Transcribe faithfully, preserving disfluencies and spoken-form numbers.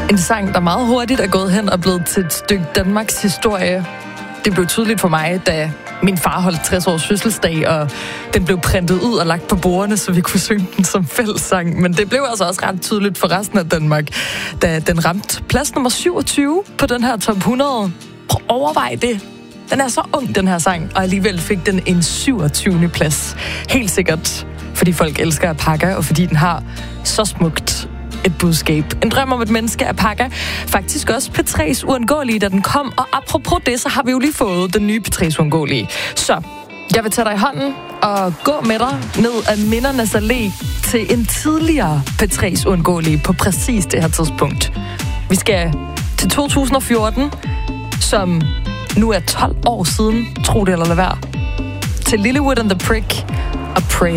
En sang, der meget hurtigt er gået hen og blevet til et stykke Danmarks historie. Det blev tydeligt for mig, da min far holdt tres års fødselsdag, og den blev printet ud og lagt på bordene, så vi kunne synge den som fællessang. Men det blev altså også ret tydeligt for resten af Danmark, da den ramte plads nummer syvogtyve på den her top hundrede. Prøv at overvej det. Den er så ung, den her sang, og alligevel fik den en syvogtyvende plads. Helt sikkert, fordi folk elsker Apaka, og fordi den har så smukt et budskab. En drøm om et menneske af Apaka. Faktisk også P tre's Uundgåelige, da den kom. Og apropos det, så har vi jo lige fået den nye P tre's Uundgåelige. Så jeg vil tage dig i hånden og gå med dig ned ad mindernes allé til en tidligere P tre's Uundgåelige på præcis det her tidspunkt. Vi skal til to tusind og fjorten, som nu er tolv år siden, tro det eller lad være, til Lillywhit and the Prick og Pray